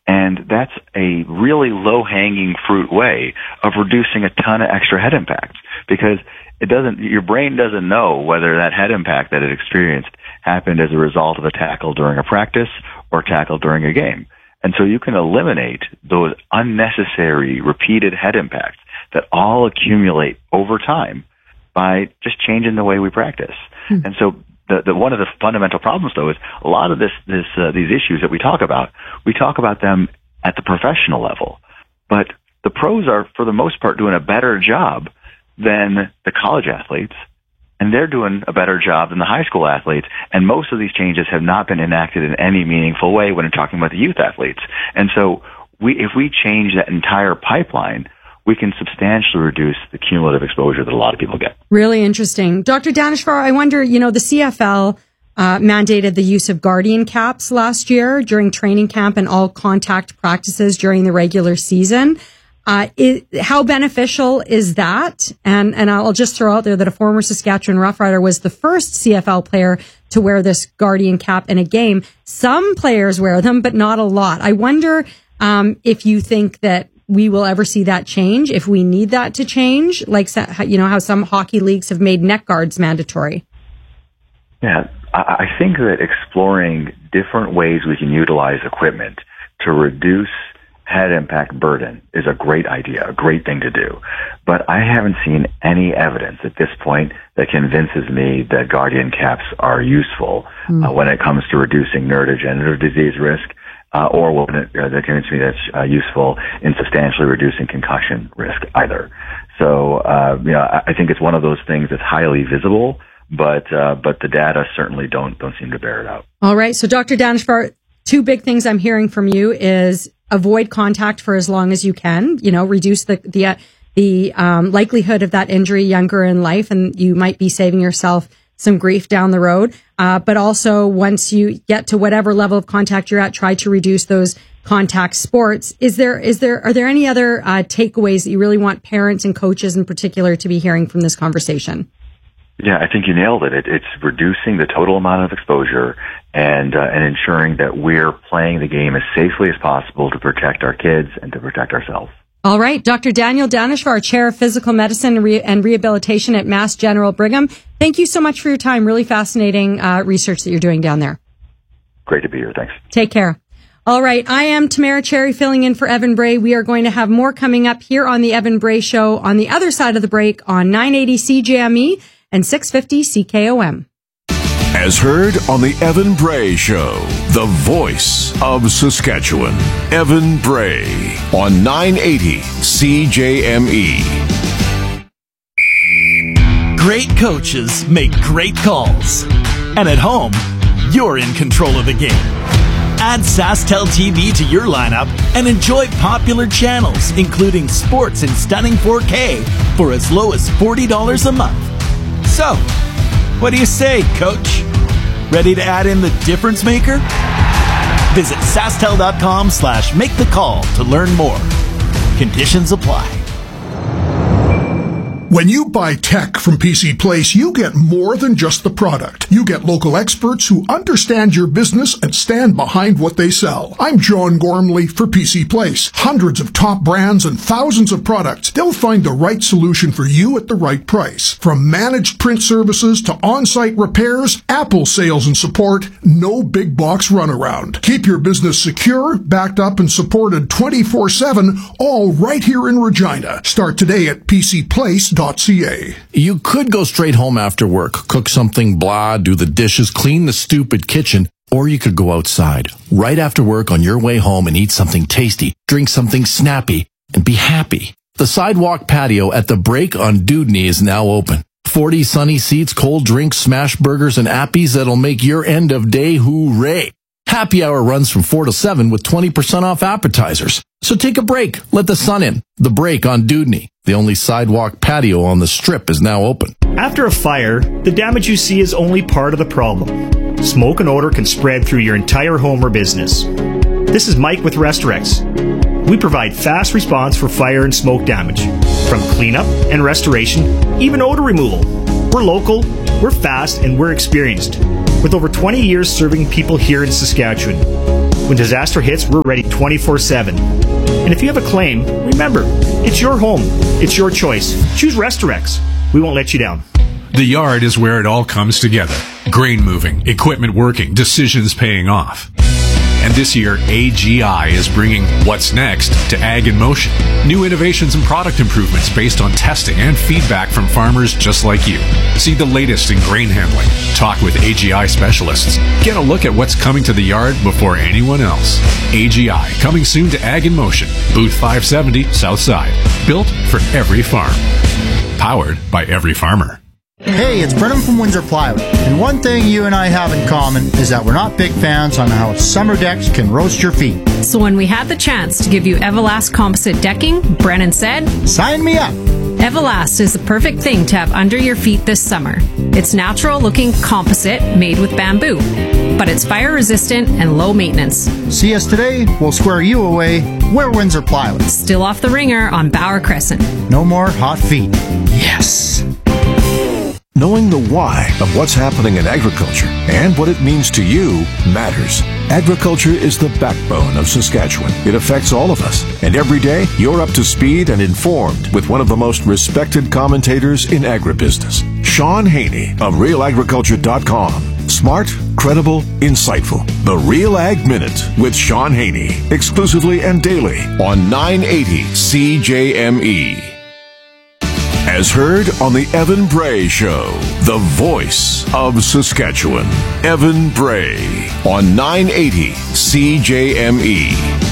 And that's a really low-hanging fruit way of reducing a ton of extra head impacts, because your brain doesn't know whether that head impact that it experienced happened as a result of a tackle during a practice or a tackle during a game. And so you can eliminate those unnecessary repeated head impacts that all accumulate over time by just changing the way we practice. And so the one of the fundamental problems, though, is a lot of these issues that we talk about them at the professional level. But the pros are, for the most part, doing a better job than the college athletes, and they're doing a better job than the high school athletes. And most of these changes have not been enacted in any meaningful way when we're talking about the youth athletes. And so if we change that entire pipeline, we can substantially reduce the cumulative exposure that a lot of people get. Really interesting. Dr. Daneshvar, I wonder, the CFL mandated the use of Guardian caps last year during training camp and all contact practices during the regular season. How beneficial is that? And I'll just throw out there that a former Saskatchewan Roughrider was the first CFL player to wear this Guardian cap in a game. Some players wear them, but not a lot. I wonder if you think that we will ever see that change, if we need that to change, like, how some hockey leagues have made neck guards mandatory. Yeah, I think that exploring different ways we can utilize equipment to reduce head impact burden is a great idea, a great thing to do. But I haven't seen any evidence at this point that convinces me that Guardian caps are useful when it comes to reducing neurodegenerative disease risk, or when that convinces me that's useful in substantially reducing concussion risk either. So, I think it's one of those things that's highly visible, but the data certainly don't seem to bear it out. All right. So, Dr. Daneshvar, two big things I'm hearing from you is avoid contact for as long as you can, reduce the likelihood of that injury younger in life, and you might be saving yourself some grief down the road. But also, once you get to whatever level of contact you're at, try to reduce those contact sports. Are there any other takeaways that you really want parents and coaches in particular to be hearing from this conversation? Yeah, I think you nailed it. It's reducing the total amount of exposure and ensuring that we're playing the game as safely as possible to protect our kids and to protect ourselves. All right. Dr. Daniel Daneshvar, Chair of Physical Medicine and Rehabilitation at Mass General Brigham. Thank you so much for your time. Really fascinating research that you're doing down there. Great to be here. Thanks. Take care. All right. I am Tamara Cherry filling in for Evan Bray. We are going to have more coming up here on the Evan Bray Show on the other side of the break on 980 CJME and 650 CKOM. As heard on the Evan Bray Show, the voice of Saskatchewan, Evan Bray on 980 CJME. Great coaches make great calls. And at home, you're in control of the game. Add SaskTel TV to your lineup and enjoy popular channels, including sports in stunning 4K for as low as $40 a month. So, what do you say, Coach? Ready to add in the difference maker? Visit SaskTel.com/make-the-call to learn more. Conditions apply. When you buy tech from PC Place, you get more than just the product. You get local experts who understand your business and stand behind what they sell. I'm John Gormley for PC Place. Hundreds of top brands and thousands of products. They'll find the right solution for you at the right price. From managed print services to on-site repairs, Apple sales and support, no big box runaround. Keep your business secure, backed up and supported 24/7, all right here in Regina. Start today at PCPlace.ca. You could go straight home after work, cook something blah, do the dishes, clean the stupid kitchen, or you could go outside right after work on your way home and eat something tasty, drink something snappy, and be happy. The sidewalk patio at the Break on Dewdney is now open. 40 sunny seats, cold drinks, smash burgers, and appies that'll make your end of day hooray. Happy hour runs from 4 to 7 with 20% off appetizers. So take a break. Let the sun in. The Break on Dewdney. The only sidewalk patio on the Strip is now open. After a fire, the damage you see is only part of the problem. Smoke and odor can spread through your entire home or business. This is Mike with Restorex. We provide fast response for fire and smoke damage, from cleanup and restoration, even odor removal. We're local, we're fast, and we're experienced, with over 20 years serving people here in Saskatchewan. When disaster hits, we're ready 24/7. And if you have a claim, remember, it's your home. It's your choice. Choose Restorex. We won't let you down. The yard is where it all comes together. Grain moving, equipment working, decisions paying off. And this year, AGI is bringing What's Next to Ag in Motion. New innovations and product improvements based on testing and feedback from farmers just like you. See the latest in grain handling. Talk with AGI specialists. Get a look at what's coming to the yard before anyone else. AGI, coming soon to Ag in Motion. Booth 570, South Side. Built for every farm. Powered by every farmer. Hey, it's Brennan from Windsor Plywood, and one thing you and I have in common is that we're not big fans on how summer decks can roast your feet. So when we had the chance to give you Everlast composite decking, Brennan said, "Sign me up!" Everlast is the perfect thing to have under your feet this summer. It's natural-looking composite made with bamboo, but it's fire-resistant and low maintenance. See us today, we'll square you away. We're Windsor Plywood. Still off the ringer on Bauer Crescent. No more hot feet. Yes! Knowing the why of what's happening in agriculture and what it means to you matters. Agriculture is the backbone of Saskatchewan. It affects all of us. And every day, you're up to speed and informed with one of the most respected commentators in agribusiness, Sean Haney of RealAgriculture.com. Smart, credible, insightful. The Real Ag Minute with Sean Haney. Exclusively and daily on 980 CJME. As heard on the Evan Bray Show, the voice of Saskatchewan. Evan Bray on 980 CJME.